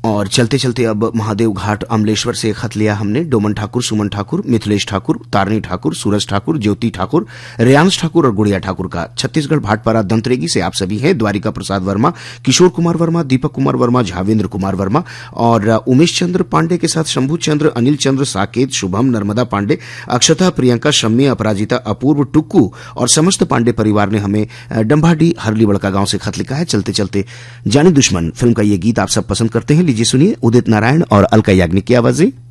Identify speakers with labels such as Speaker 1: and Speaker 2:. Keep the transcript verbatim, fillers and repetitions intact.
Speaker 1: और चलते चलते अब महादेव घाट अमलेश्वर से खत लिया हमने। डोमन ठाकुर, सुमन ठाकुर, मिथिलेश ठाकुर, तारणी ठाकुर, सूरज ठाकुर, ज्योति ठाकुर, रेयांश ठाकुर और गुड़िया ठाकुर का। छत्तीसगढ़ भाटपारा दंतरेगी से आप सभी हैं। द्वारिका प्रसाद वर्मा, किशोर कुमार वर्मा, दीपक कुमार वर्मा, झावेंद्र कुमार वर्मा और उमेश चंद्र पांडे के साथ शंभू चंद्र, अनिल चंद्र, साकेत, शुभम, नर्मदा पांडे, अक्षता, प्रियंका, शम्मी, अपराजिता, अपूर्व, टुक्कू और समस्त पांडे परिवार ने हमें डंभाडी हरली बड़का गांव से खत लिखा है। चलते चलते जानी दुश्मन फिल्म का ये गीत आप सब पसंद करते हैं, लीजिए सुनिए उदित नारायण और अलका याग्निक की आवाजें।